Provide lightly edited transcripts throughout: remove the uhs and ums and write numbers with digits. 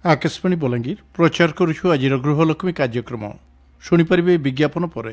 आकाशवाणी बलांगीर प्रचार करुछु आज गृहलक्ष्मी कार्यक्रम शुणिपारे विज्ञापन पर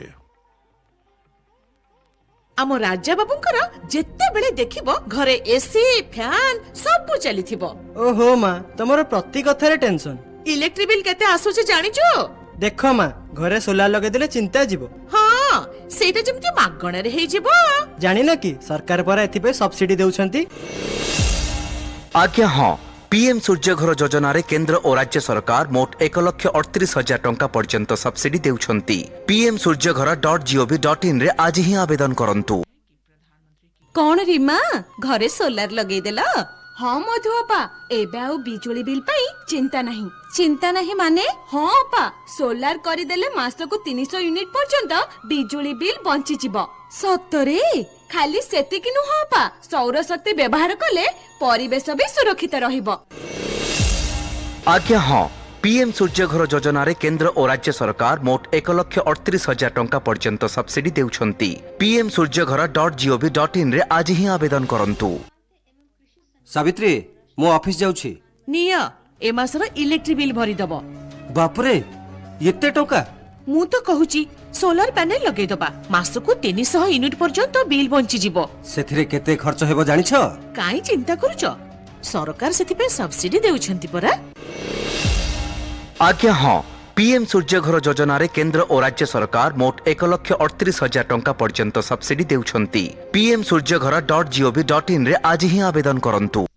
आम राजा बाबूंकर जेते बेले देखिबो घरे एसी फैन सब चलीथिबो। ओहो माँ तमर प्रति कथारे टेंशन। इलेक्ट्रिक बिल केते आसुचे जानिचो? देख माँ घरे सोलार लगे देले चिंता जीवो। हां सेटा जेमति मागणा रे हे जीवो। जानि ना कि सरकार पर एथिबे सब्सिडी देउछंती। आज्ञा हाँ पीएम सूर्यघर योजना रे केंद्र और राज्य सरकार मोट 1,38,000 टंका पर्यंत सब्सिडी देउछंती। pmsuryaghara.gov.in रे आज ही आवेदन करंतु। कौन रीमा घरे सोलार लगे देला? हाँ मधुअपा एबे आउ बिजुली बिल पाई चिंता नहीं माने हाँ अपा सोलार करी देले मासको 300 यूनिट पर्यंत बिजुली बिल बंची जिवो। सतरे खाली सेतिकि नुह अपा सौर शक्ति व्यवहार कले परिवेश भी सुरक्षित रहिबो। आज्ञा हाँ पीएम सूर्यघर योजना रे केंद्र और राज्य सरकार मोट 1,38,000 टंका पर्यंत सब्सिडी देउछंती। pmsuryaghara.gov.in रे आज ही आवेदन करंतु। सावित्री मो ऑफिस जाउछि। निया ए मासर इलेक्ट्रिक बिल भरी दबो। बाप रे एते टंका। मु तो कहूची सोलार पैनल लगे दबा मासको 300 यूनिट पर्यंत बिल बंची जिवो। सेथिरे केते खर्च हेबो जानिछ? काई चिंता करूछ सरकार सेति पे सब्सिडी देउछंती परा। आज्ञा हाँ पीएम सूर्यघर योजना रे केंद्र और राज्य सरकार मोट 1,38,000 टंका पर्यंत सब्सिडी देउछंती। pmsuryaghara.gov.in रे आज ही आवेदन करंतु।